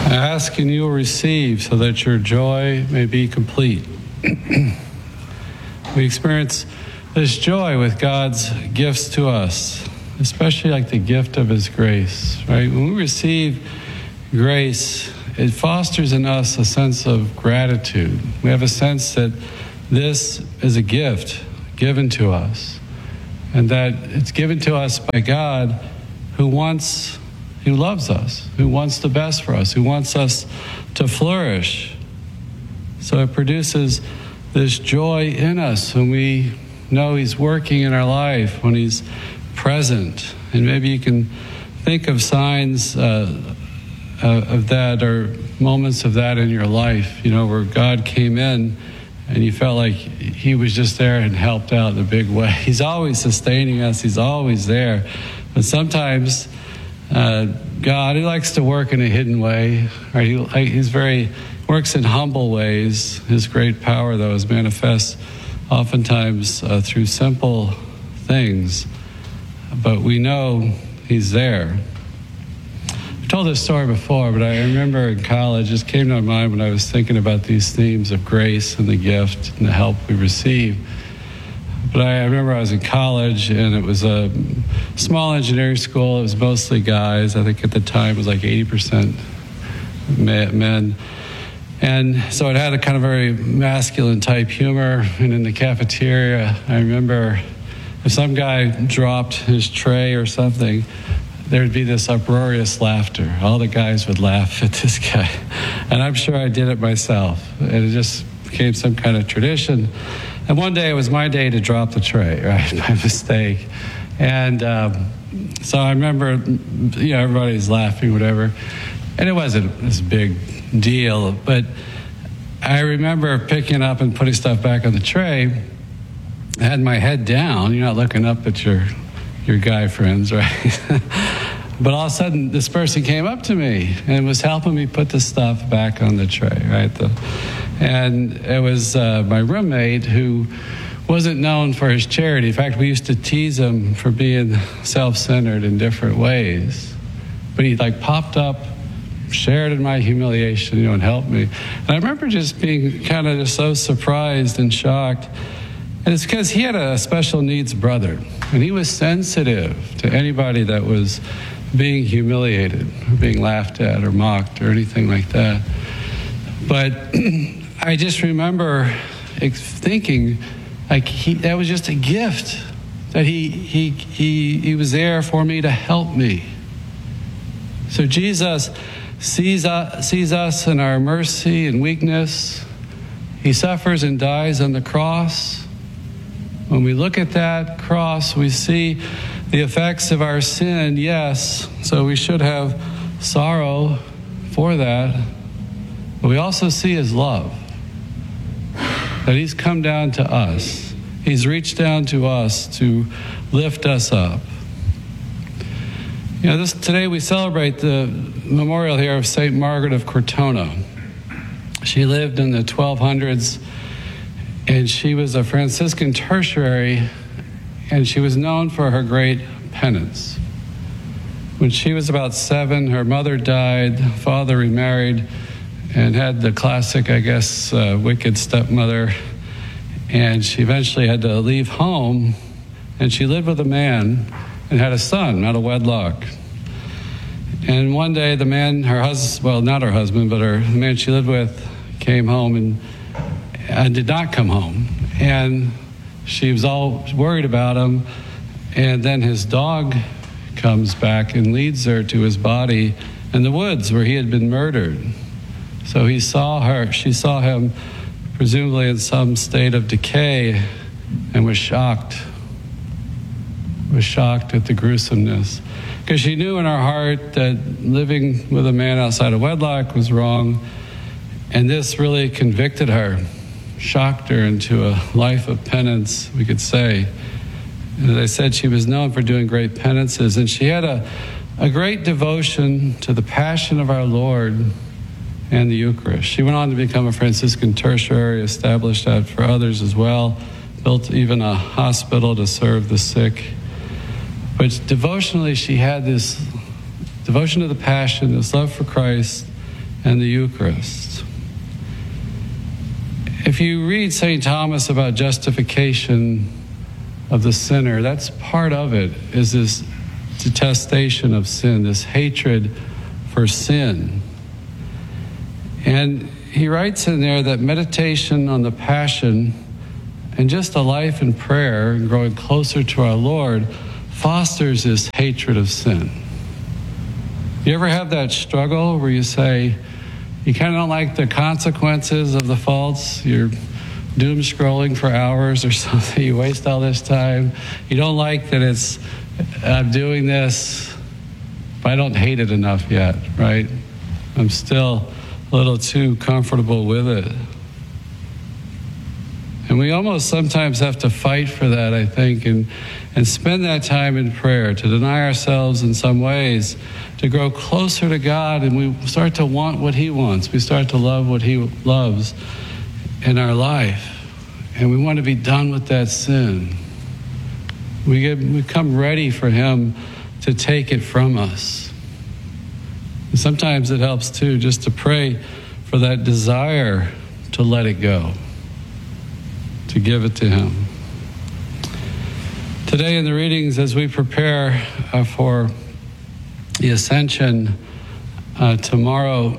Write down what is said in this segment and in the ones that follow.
Ask and you will receive so that your joy may be complete. We experience this joy with God's gifts to us, especially like the gift of His grace, right? When we receive grace, it fosters in us a sense of gratitude. We have a sense that this is a gift given to us, and that it's given to us by God who loves us, who wants the best for us, who wants us to flourish. So it produces this joy in us when we know He's working in our life, when He's present. And maybe you can think of signs of that, or moments of that in your life, where God came in and you felt like He was just there and helped out in a big way. He's always sustaining us. He's always there. But sometimes God, He likes to work in a hidden way. Right? He works in humble ways. His great power, though, is manifest oftentimes through simple things. But we know He's there. I've told this story before, but I remember in college, it just came to my mind when I was thinking about these themes of grace and the gift and the help we receive. But I remember I was in college, and it was a small engineering school. It was mostly guys. I think at the time it was like 80% men. And so it had a kind of very masculine type humor. And in the cafeteria, I remember if some guy dropped his tray or something, there'd be this uproarious laughter. All the guys would laugh at this guy. And I'm sure I did it myself. And it just became some kind of tradition. And one day it was my day to drop the tray, right, by mistake. And so I remember, everybody's laughing, whatever. And it wasn't this big deal. But I remember picking up and putting stuff back on the tray. I had my head down. You're not looking up at your guy friends, right? But all of a sudden, this person came up to me and was helping me put the stuff back on the tray, right? And it was my roommate, who wasn't known for his charity. In fact, we used to tease him for being self-centered in different ways. But he popped up, shared in my humiliation, and helped me. And I remember just being kind of just so surprised and shocked. And it's because he had a special needs brother, and he was sensitive to anybody that was being humiliated or being laughed at or mocked or anything like that. But I just remember thinking, that was just a gift, that he was there for me to help me. So Jesus sees us in our mercy and weakness. He suffers and dies on the cross. When we look at that cross, we see the effects of our sin, yes, so we should have sorrow for that. But we also see His love, that He's come down to us. He's reached down to us to lift us up. Today we celebrate the memorial here of St. Margaret of Cortona. She lived in the 1200s, and she was a Franciscan tertiary, and she was known for her great penance. When she was about 7, her mother died, father remarried, and had the classic, wicked stepmother. And she eventually had to leave home, and she lived with a man and had a son, out of wedlock. And one day the man, not her husband, but the man she lived with, came home and did not come home. And she was all worried about him. And then his dog comes back and leads her to his body in the woods where he had been murdered. So she saw him presumably in some state of decay, and was shocked at the gruesomeness. Because she knew in her heart that living with a man outside of wedlock was wrong, and this really convicted her, shocked her into a life of penance, we could say. And as I said, she was known for doing great penances, and she had a great devotion to the Passion of our Lord and the Eucharist. She went on to become a Franciscan tertiary, established that for others as well, built even a hospital to serve the sick. But devotionally, she had this devotion to the Passion, this love for Christ, and the Eucharist. If you read St. Thomas about justification of the sinner, that's part of it, is this detestation of sin, this hatred for sin. And he writes in there that meditation on the Passion and just a life in prayer and growing closer to our Lord fosters this hatred of sin. You ever have that struggle where you say, you kind of don't like the consequences of the faults? You're doom scrolling for hours or something. You waste all this time. You don't like that I'm doing this, but I don't hate it enough yet, right? I'm still a little too comfortable with it. And we almost sometimes have to fight for that, I think, and spend that time in prayer, to deny ourselves in some ways, to grow closer to God, and we start to want what He wants. We start to love what He loves in our life. And we want to be done with that sin. We come ready for Him to take it from us. And sometimes it helps, too, just to pray for that desire to let it go, to give it to Him. Today in the readings, as we prepare for the Ascension tomorrow,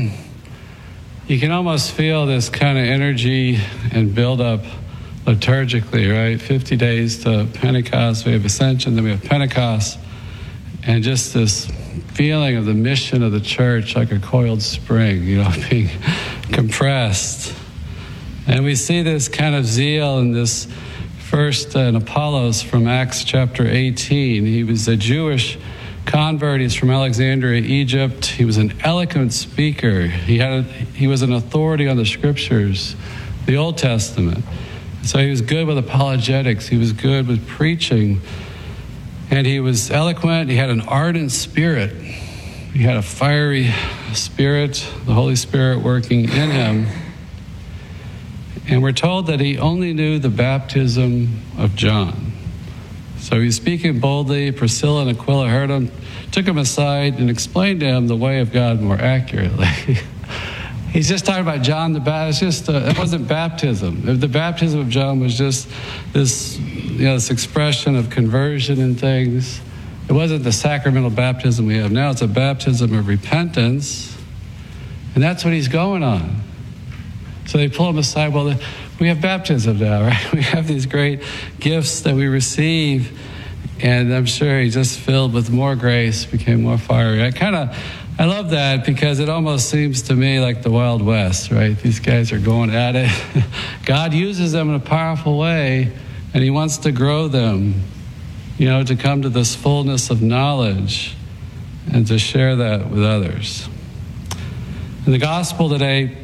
you can almost feel this kind of energy and build up liturgically, right? 50 days to Pentecost, we have Ascension, then we have Pentecost, and just this feeling of the mission of the church like a coiled spring, being compressed. And we see this kind of zeal in this first in Apollos from Acts chapter 18. He was a Jewish convert. He's from Alexandria, Egypt. He was an eloquent speaker. He was an authority on the scriptures, the Old Testament. So he was good with apologetics. He was good with preaching. And he was eloquent. He had an ardent spirit. He had a fiery spirit, the Holy Spirit working in him. And we're told that he only knew the baptism of John. So he's speaking boldly. Priscilla and Aquila heard him, took him aside, and explained to him the way of God more accurately. He's just talking about John the Baptist. It wasn't baptism. The baptism of John was just this, this expression of conversion and things. It wasn't the sacramental baptism we have now. It's a baptism of repentance. And that's what he's going on. So they pull him aside. Well, we have baptism now, right? We have these great gifts that we receive. And I'm sure he's just filled with more grace, became more fiery. I love that because it almost seems to me like the Wild West, right? These guys are going at it. God uses them in a powerful way, and He wants to grow them, to come to this fullness of knowledge and to share that with others. In the gospel today,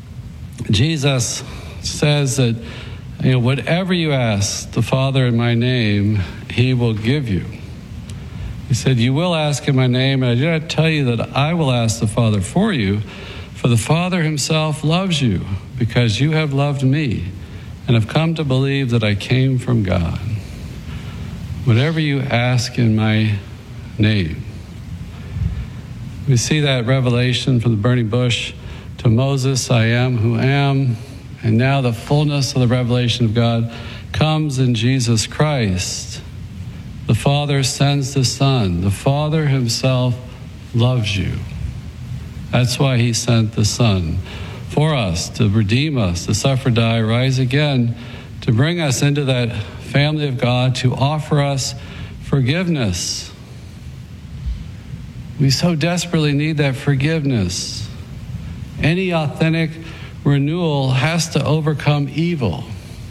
Jesus says that, whatever you ask the Father in my name, He will give you. He said, you will ask in my name, and I do not tell you that I will ask the Father for you, for the Father Himself loves you, because you have loved me, and have come to believe that I came from God. Whatever you ask in my name. We see that revelation from the burning bush to Moses, I am who am, and now the fullness of the revelation of God comes in Jesus Christ. The Father sends the Son. The Father Himself loves you. That's why He sent the Son for us, to redeem us, to suffer, die, rise again, to bring us into that family of God, to offer us forgiveness. We so desperately need that forgiveness. Any authentic renewal has to overcome evil.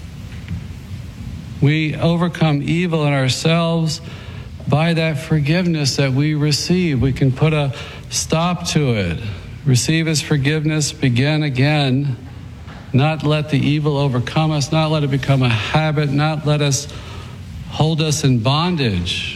We overcome evil in ourselves by that forgiveness that we receive. We can put a stop to it. Receive His forgiveness, begin again. Not let the evil overcome us, not let it become a habit, not let us hold us in bondage.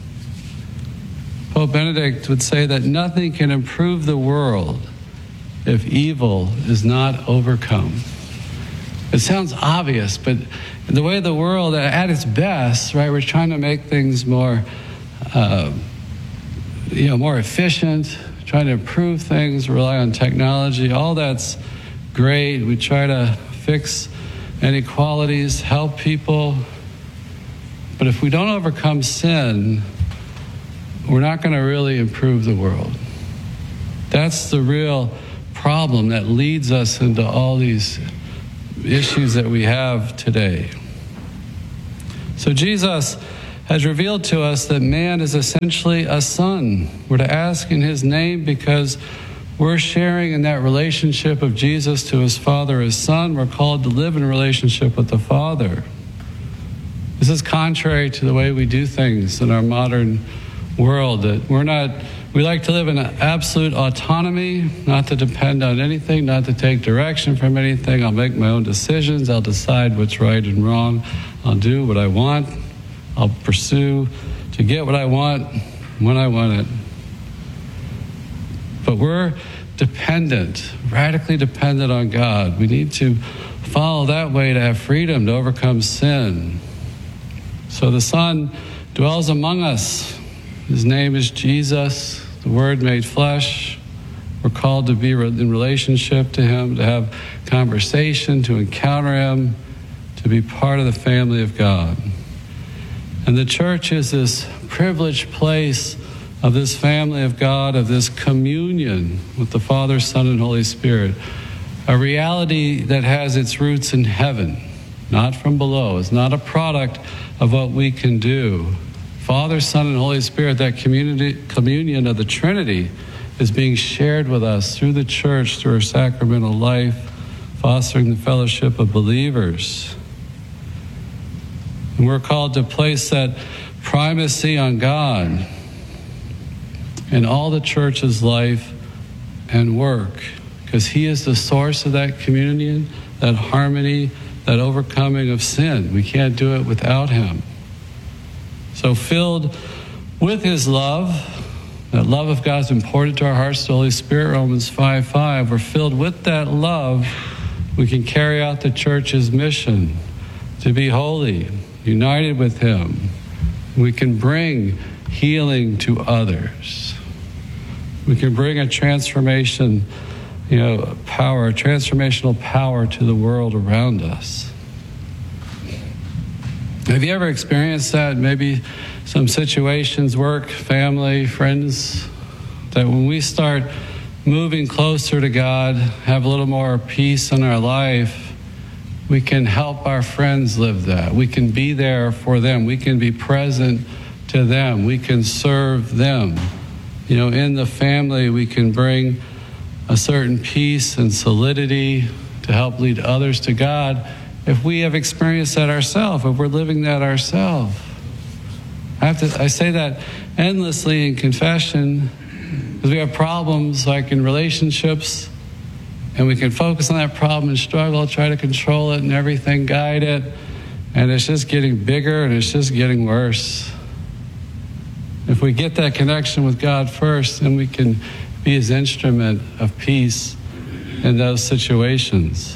Pope Benedict would say that nothing can improve the world if evil is not overcome. It sounds obvious, but the way the world, at its best, right, we're trying to make things more, more efficient, trying to improve things, rely on technology. All that's great. We try to fix inequalities, help people. But if we don't overcome sin, we're not going to really improve the world. That's the real problem that leads us into all these issues that we have today. So Jesus has revealed to us that man is essentially a son. We're to ask in his name because we're sharing in that relationship of Jesus to his Father as Son. We're called to live in a relationship with the Father. This is contrary to the way we do things in our modern world, that we like to live in absolute autonomy, not to depend on anything, not to take direction from anything. I'll make my own decisions. I'll decide what's right and wrong. I'll do what I want. I'll pursue to get what I want when I want it. But we're dependent, radically dependent on God. We need to follow that way to have freedom, to overcome sin. So the Son dwells among us. His name is Jesus, the Word made flesh. We're called to be in relationship to him, to have conversation, to encounter him, to be part of the family of God. And the church is this privileged place of this family of God, of this communion with the Father, Son, and Holy Spirit. A reality that has its roots in heaven, not from below. It's not a product of what we can do. Father, Son, and Holy Spirit, that communion of the Trinity is being shared with us through the church, through our sacramental life, fostering the fellowship of believers. And we're called to place that primacy on God in all the church's life and work, because he is the source of that communion, that harmony, that overcoming of sin. We can't do it without him. So filled with his love, that love of God is important to our hearts, the Holy Spirit, Romans 5:5. We're filled with that love. We can carry out the church's mission to be holy, united with him. We can bring healing to others. We can bring a transformation, power, a transformational power to the world around us. Have you ever experienced that? Maybe some situations, work, family, friends, that when we start moving closer to God, have a little more peace in our life, we can help our friends live that. We can be there for them. We can be present to them. We can serve them. In the family, we can bring a certain peace and solidity to help lead others to God if we have experienced that ourselves, if we're living that ourselves. I say that endlessly in confession, because we have problems like in relationships, and we can focus on that problem and struggle, try to control it and everything, guide it, and it's just getting bigger and it's just getting worse. If we get that connection with God first, then we can be his instrument of peace in those situations.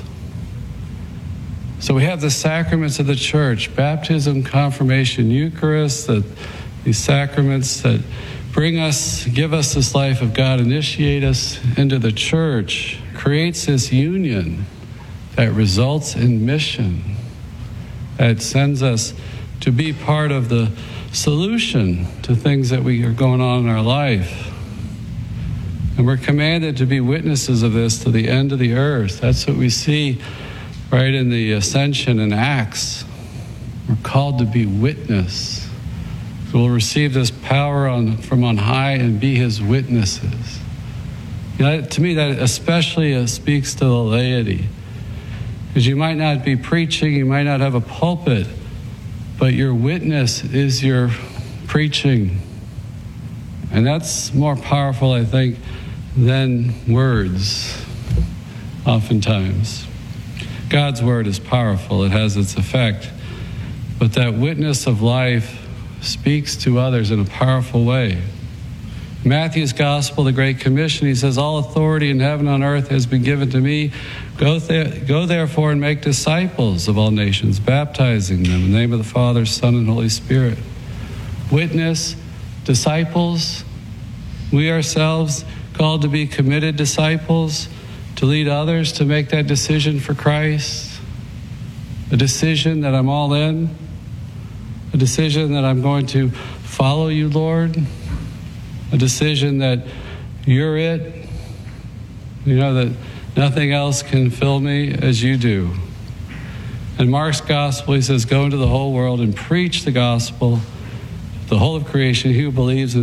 So we have the sacraments of the church, baptism, confirmation, Eucharist, these sacraments that give us this life of God, initiate us into the church, creates this union that results in mission, that sends us to be part of the solution to things that are going on in our life. And we're commanded to be witnesses of this to the end of the earth. That's what we see right in the Ascension in Acts. We're called to be witness. So we'll receive this power from on high and be his witnesses. To me, that especially speaks to the laity. Because you might not be preaching, you might not have a pulpit, but your witness is your preaching. And that's more powerful, I think, than words, oftentimes. God's word is powerful. It has its effect. But that witness of life speaks to others in a powerful way. Matthew's Gospel, the Great Commission, he says, all authority in heaven and on earth has been given to me. Go therefore and make disciples of all nations, baptizing them in the name of the Father, Son, and Holy Spirit. Witness, disciples, we ourselves called to be committed disciples, to lead others to make that decision for Christ, a decision that I'm all in, a decision that I'm going to follow you, Lord, a decision that you're it, that nothing else can fill me as you do. In Mark's gospel, he says, go into the whole world and preach the gospel, the whole of creation. He who believes in